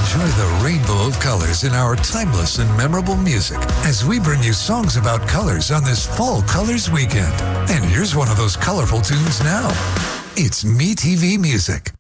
Enjoy the rainbow of colors in our timeless and memorable music as we bring you songs about colors on this Fall Colors weekend. And here's one of those colorful tunes now. It's MeTV Music.